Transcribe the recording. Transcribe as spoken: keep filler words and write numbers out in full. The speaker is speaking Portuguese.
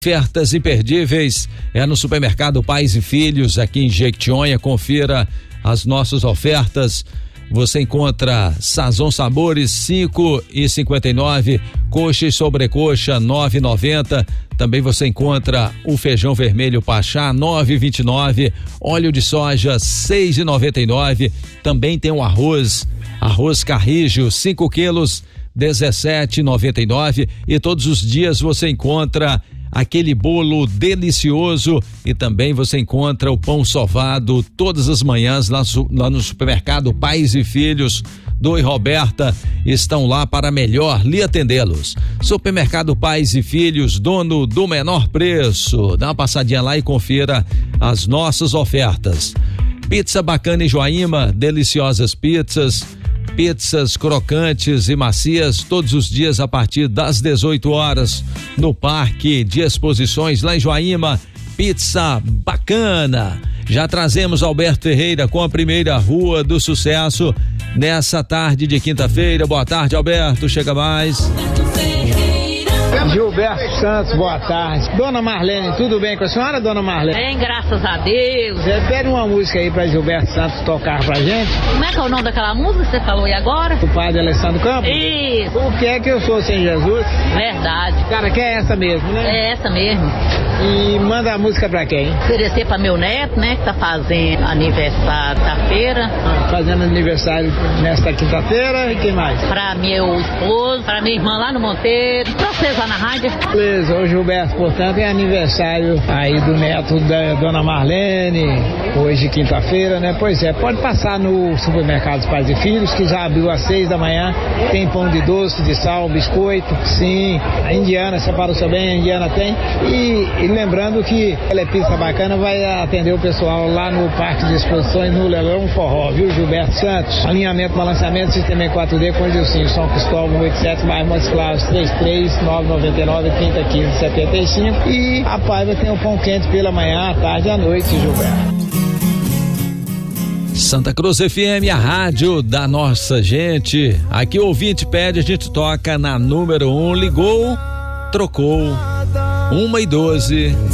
Ofertas imperdíveis é no Supermercado Pais e Filhos, aqui em Jequitinhonha. Confira as nossas ofertas. Você encontra Sazon Sabores cinco e cinquenta e nove, coxa e sobrecoxa nove e noventa. Também você encontra o feijão vermelho Pachá nove e vinte e nove, óleo de soja seis e noventa e nove. Também tem o arroz, arroz Carrijo cinco quilos dezessete e noventa e nove. E todos os dias você encontra aquele bolo delicioso e também você encontra o pão sovado todas as manhãs lá, lá no Supermercado Pais e Filhos. Dô e Roberta estão lá para melhor lhe atendê-los. Supermercado Pais e Filhos, dono do menor preço. Dá uma passadinha lá e confira as nossas ofertas. Pizza Bacana em Joaíma, deliciosas pizzas. Pizzas crocantes e macias todos os dias a partir das dezoito horas no Parque de Exposições lá em Joaíma. Pizza Bacana. Já trazemos Alberto Ferreira com a primeira Rua do Sucesso nessa tarde de quinta-feira. Boa tarde, Alberto. Chega mais. Gilberto Santos, boa tarde. Dona Marlene, tudo bem com a senhora, dona Marlene? Bem, graças a Deus. Você pede uma música aí pra Gilberto Santos tocar pra gente? Como é que é o nome daquela música que você falou aí agora? O padre Alessandro Campos? Isso. O que é que eu sou sem Jesus? Verdade. Cara, que é essa mesmo, né? É essa mesmo. E manda a música pra quem? Oferecer pra meu neto, né, que tá fazendo aniversário da feira. Ah, fazendo aniversário nesta quinta-feira, e quem mais? Pra meu esposo, pra minha irmã lá no Monteiro, pra vocês lá na rádio. Beleza, hoje, Gilberto, portanto, é aniversário aí do neto da dona Marlene, hoje quinta-feira, né? Pois é, pode passar no Supermercado Pais e Filhos, que já abriu às seis da manhã, tem pão de doce, de sal, biscoito, sim, a Indiana, separou seu bem, a Indiana tem, e, e lembrando que ela é pizza bacana, vai atender o pessoal lá no Parque de Exposições, no Leilão Forró, viu, Gilberto Santos? Alinhamento, balanceamento, sistema em quatro D com Gilcinho, São Cristóvão, oitenta e sete, bairro Montes Claros, trinta e três, nove nove nove, trinta, quinze, setenta e cinco. E a Paiva tem o pão quente pela manhã, à tarde e à noite, Gilberto. Santa Cruz F M, a rádio da nossa gente. Aqui o ouvinte pede, a gente toca na número um, ligou, trocou, uma e doze.